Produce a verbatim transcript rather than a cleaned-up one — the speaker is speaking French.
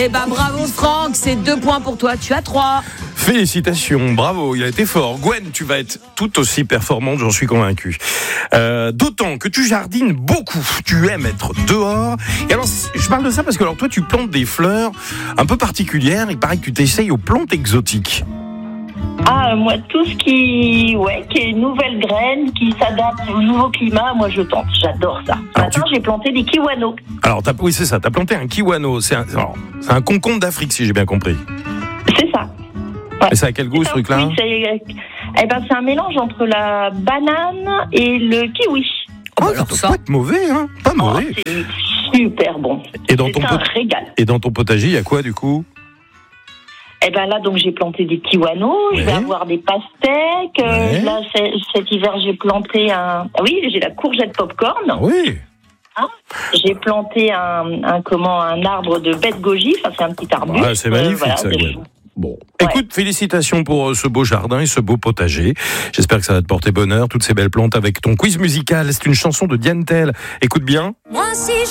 Eh ben bravo Franck, c'est deux points pour toi, tu as trois. Félicitations, bravo, il a été fort. Gwen, tu vas être tout aussi performante, j'en suis convaincu. Euh, d'autant que tu jardines beaucoup, tu aimes être dehors. Et alors, je parle de ça parce que alors toi, tu plantes des fleurs un peu particulières. Il paraît que tu t'essayes aux plantes exotiques. Ah, moi, tout ce qui, ouais, qui est une nouvelle graine, qui s'adapte au nouveau climat, moi, je tente. J'adore ça. Alors, Maintenant, tu... j'ai planté des kiwanos. Alors, t'as... oui, c'est ça. T'as planté un kiwano. C'est un, alors, c'est un concombre d'Afrique, si j'ai bien compris. C'est ça. Ouais. Et ça a quel goût, ce truc-là? Oui, c'est... Eh ben, c'est un mélange entre la banane et le kiwi. Oh, ça doit pas être mauvais, hein? Pas mauvais. Oh, c'est super bon. Et dans c'est ton un pot... régal. Et dans ton potager, il y a quoi, du coup? Eh ben là, donc, j'ai planté des kiwanos, ouais. Je vais avoir des pastèques. Ouais. Là, c'est, cet hiver, j'ai planté un... Ah oui, j'ai la courgette popcorn. Oui. Hein, j'ai planté un, un, comment, un arbre de bête goji. Enfin, c'est un petit arbuste. Ah, c'est magnifique, euh, voilà, ça, de... Bon, ouais. Écoute, félicitations pour ce beau jardin et ce beau potager. J'espère que ça va te porter bonheur, toutes ces belles plantes avec ton quiz musical. C'est une chanson de Diane Tell. Écoute bien. Moi, si